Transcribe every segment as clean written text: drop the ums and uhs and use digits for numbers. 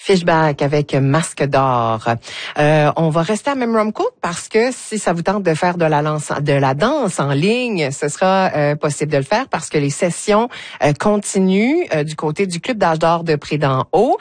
Fishback avec Masque d'or. On va rester à Memramcook parce que si ça vous tente de faire de la danse en ligne, ce sera possible de le faire parce que les sessions continuent du côté du Club d'âge d'or de Près-d'en-Haut.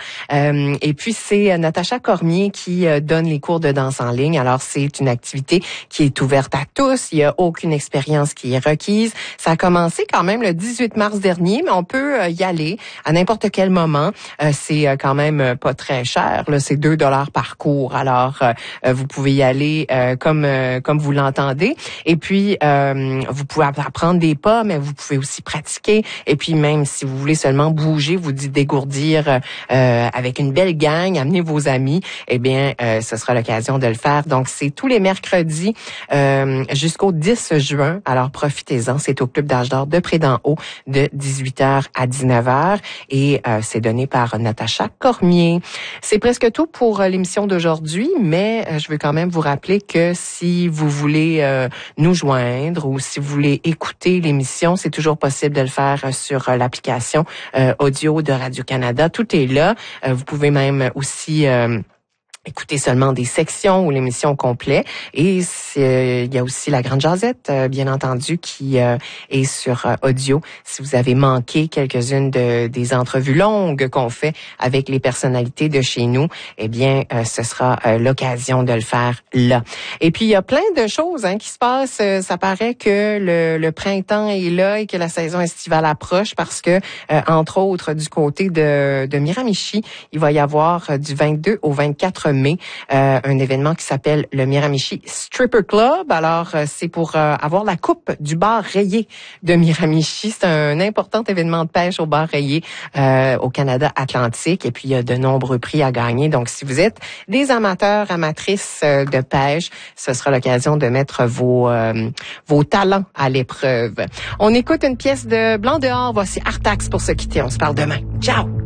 Et puis c'est Natacha Cormier qui donne les cours de danse en ligne. Alors c'est une activité qui est ouverte à tous. Il n'y a aucune expérience qui est requise. Ça a commencé quand même le 18 mars dernier, mais on peut y aller à n'importe quel moment. C'est quand même pas très cher. Là, c'est 2 $ par cours. Alors, vous pouvez y aller comme vous l'entendez. Et puis, vous pouvez apprendre des pas, mais vous pouvez aussi pratiquer. Et puis, même si vous voulez seulement bouger, vous dégourdir avec une belle gang, amener vos amis, eh bien, ce sera l'occasion de le faire. Donc, c'est tous les mercredis jusqu'au 10 juin. Alors, profitez-en. C'est au Club d'âge d'or de Près-d'en-Haut de 18h à 19h. Et c'est donné par Natacha Cormier. C'est presque tout pour l'émission d'aujourd'hui, mais je veux quand même vous rappeler que si vous voulez nous joindre ou si vous voulez écouter l'émission, c'est toujours possible de le faire sur l'application audio de Radio-Canada. Tout est là. Vous pouvez même aussi écoutez seulement des sections ou l'émission au complet. Et il y a aussi la Grande Jazette, bien entendu, qui est sur audio. Si vous avez manqué quelques-unes des entrevues longues qu'on fait avec les personnalités de chez nous, eh bien, ce sera l'occasion de le faire là. Et puis, il y a plein de choses qui se passent. Ça paraît que le printemps est là et que la saison estivale approche parce que, entre autres, du côté de Miramichi, il va y avoir du 22 au 24 mai, un événement qui s'appelle le Miramichi Stripper Club. Alors, c'est pour avoir la coupe du bar rayé de Miramichi. C'est un important événement de pêche au bar rayé au Canada Atlantique. Et puis, il y a de nombreux prix à gagner. Donc, si vous êtes des amateurs, amatrices de pêche, ce sera l'occasion de mettre vos talents à l'épreuve. On écoute une pièce de Blanc dehors. Voici Artax pour se quitter. On se parle demain. Ciao!